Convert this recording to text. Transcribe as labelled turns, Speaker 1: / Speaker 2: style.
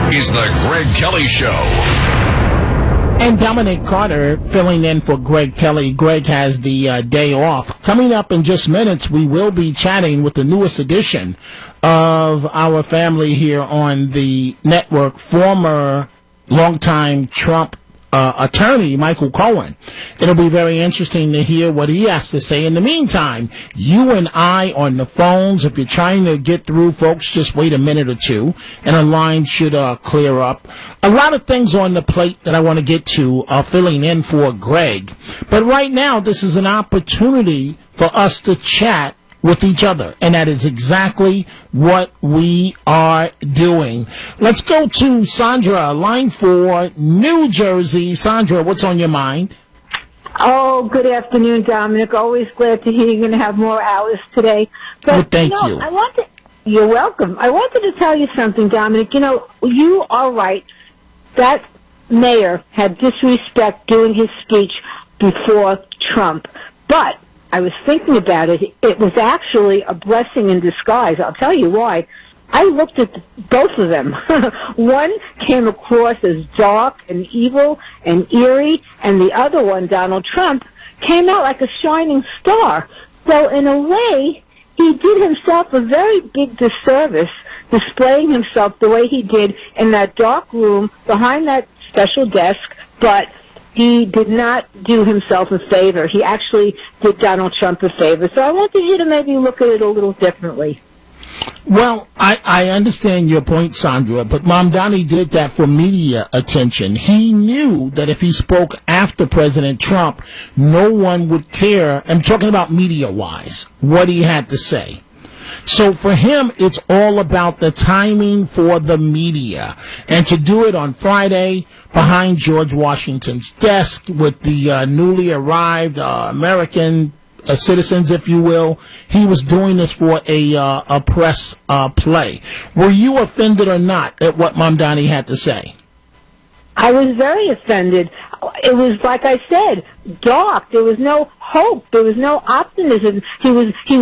Speaker 1: is the Greg Kelly Show.
Speaker 2: And Dominic Carter filling in for Greg Kelly. Greg has the day off. Coming up in just minutes, we will be chatting with the newest edition of our family here on the network, former longtime Trump attorney Michael Cohen. It'll be very interesting to hear what he has to say. In the meantime, you and I on the phones, if you're trying to get through, folks, just wait a minute or two, and a line should clear up. A lot of things on the plate that I want to get to filling in for Greg. But right now, this is an opportunity for us to chat with each other, and that is exactly what we are doing. Let's go to Sandra, line 4, New Jersey. Sandra, what's on your mind?
Speaker 3: Oh, good afternoon, Dominic. Always glad to hear you're going to have more hours today. But,
Speaker 2: well, thank you.
Speaker 3: You're welcome. I wanted to tell you something, Dominic. You know, you are right. That mayor had disrespect doing his speech before Trump. But I was thinking about it. It was actually a blessing in disguise. I'll tell you why. I looked at both of them. One came across as dark and evil and eerie, and the other one, Donald Trump, came out like a shining star. So in a way, he did himself a very big disservice displaying himself the way he did in that dark room behind that special desk, but he did not do himself a favor. He actually did Donald Trump a favor. So I wanted you to maybe look at it a little differently.
Speaker 2: Well, I understand your point, Sandra, but Mamdani did that for media attention. He knew that if he spoke after President Trump, no one would care, I'm talking about media-wise, what he had to say. So for him, it's all about the timing for the media. And to do it on Friday behind George Washington's desk with the newly arrived American citizens, if you will, he was doing this for a press play. Were you offended or not at what Mamdani had to say?
Speaker 3: I was very offended. It was, like I said, dark. There was no hope. There was no optimism. He